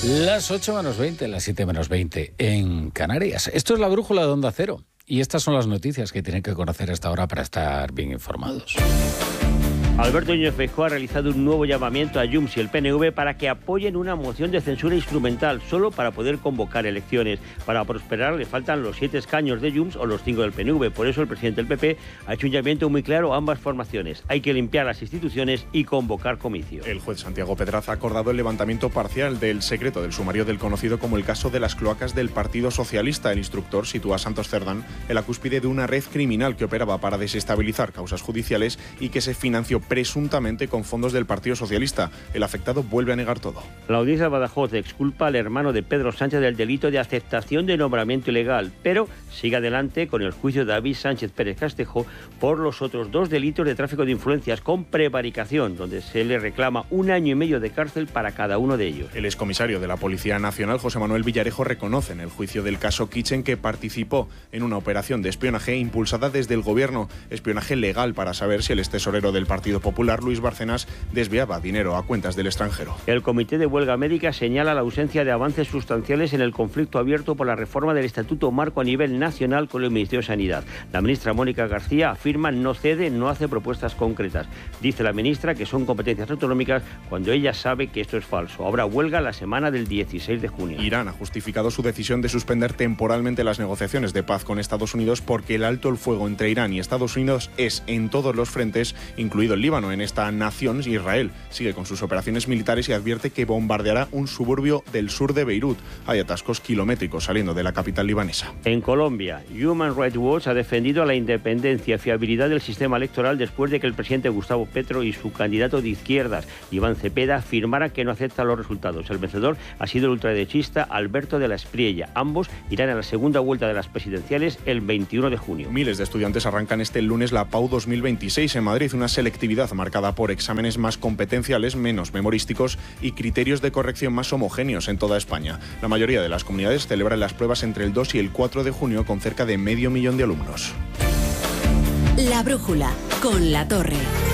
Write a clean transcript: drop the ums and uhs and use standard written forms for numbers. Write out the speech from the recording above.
Las 8 menos 20, las 7 menos 20 en Canarias. Esto es la brújula de Onda Cero. Y estas son las noticias que tienen que conocer hasta ahora para estar bien informados. Alberto Núñez Feijóo ha realizado un nuevo llamamiento a Junts y el PNV para que apoyen una moción de censura instrumental solo para poder convocar elecciones. Para prosperar le faltan los 7 escaños de Junts o los 5 del PNV. Por eso el presidente del PP ha hecho un llamamiento muy claro a ambas formaciones. Hay que limpiar las instituciones y convocar comicios. El juez Santiago Pedraz ha acordado el levantamiento parcial del secreto del sumario del conocido como el caso de las cloacas del Partido Socialista. El instructor sitúa a Santos Cerdán en la cúspide de una red criminal que operaba para desestabilizar causas judiciales y que se financió presuntamente con fondos del Partido Socialista. El afectado vuelve a negar todo. La audiencia de Badajoz exculpa al hermano de Pedro Sánchez del delito de aceptación de nombramiento ilegal, pero sigue adelante con el juicio de David Sánchez Pérez Castejo por los otros 2 delitos de tráfico de influencias con prevaricación, donde se le reclama 1 año y medio de cárcel para cada uno de ellos. El excomisario de la Policía Nacional, José Manuel Villarejo, reconoce en el juicio del caso Kitchen que participó en una operación de espionaje impulsada desde el gobierno, espionaje legal para saber si el extesorero del Partido Popular, Luis Bárcenas, desviaba dinero a cuentas del extranjero. El Comité de Huelga Médica señala la ausencia de avances sustanciales en el conflicto abierto por la reforma del Estatuto Marco a nivel nacional con el Ministerio de Sanidad. La ministra Mónica García afirma no cede, no hace propuestas concretas. Dice la ministra que son competencias autonómicas cuando ella sabe que esto es falso. Habrá huelga la semana del 16 de junio. Irán ha justificado su decisión de suspender temporalmente las negociaciones de paz con Estados Unidos porque el alto el fuego entre Irán y Estados Unidos es en todos los frentes, incluido el Líbano. En esta nación, Israel sigue con sus operaciones militares y advierte que bombardeará un suburbio del sur de Beirut. Hay atascos kilométricos saliendo de la capital libanesa. En Colombia, Human Rights Watch ha defendido la independencia y fiabilidad del sistema electoral después de que el presidente Gustavo Petro y su candidato de izquierdas, Iván Cepeda, afirmaran que no aceptan los resultados. El vencedor ha sido el ultraderechista Alberto de la Espriella. Ambos irán a la segunda vuelta de las presidenciales el 21 de junio. Miles de estudiantes arrancan este lunes la PAU 2026 en Madrid, una selectividad marcada por exámenes más competenciales, menos memorísticos y criterios de corrección más homogéneos en toda España. La mayoría de las comunidades celebran las pruebas entre el 2 y el 4 de junio con cerca de 500.000 de alumnos. La brújula con La Torre.